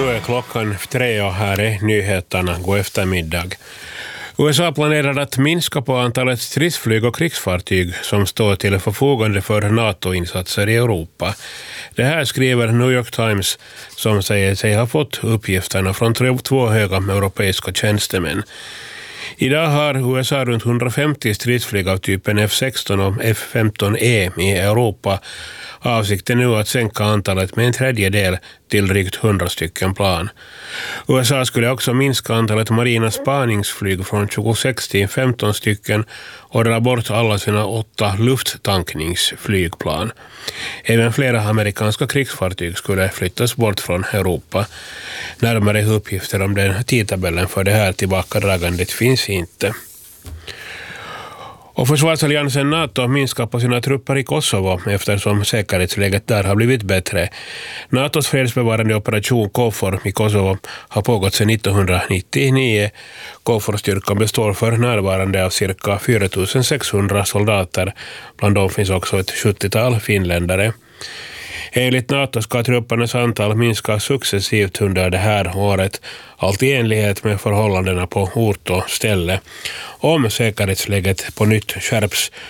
Nu är klockan 3 och här är nyheterna. God eftermiddag. USA planerar att minska på antalet stridsflyg och krigsfartyg som står till förfogande för NATO-insatser i Europa. Det här skriver New York Times som säger sig ha fått uppgifterna från 2 höga europeiska tjänstemän. Idag har USA runt 150 stridsflyg av typen F-16 och F-15E i Europa. Avsikten nu att sänka antalet med en tredjedel till drygt 100 stycken plan. USA skulle också minska antalet marina spaningsflyg från 26 till 15 stycken och dra bort alla sina 8 lufttankningsflygplan. Även flera amerikanska krigsfartyg skulle flyttas bort från Europa. Närmare uppgifter om den tidtabellen för det här tillbakadragandet finns inte. Och försvarsalliansen NATO minskar på sina trupper i Kosovo eftersom säkerhetsläget där har blivit bättre. NATOs fredsbevarande operation KFOR i Kosovo har pågått sedan 1999. KFOR-styrkan består för närvarande av cirka 4600 soldater. Bland dem finns också ett 70-tal finländare. Enligt NATO ska truppernas antal minska successivt under det här året, allt i enlighet med förhållandena på ort och ställe. Om säkerhetsläget på nytt skärps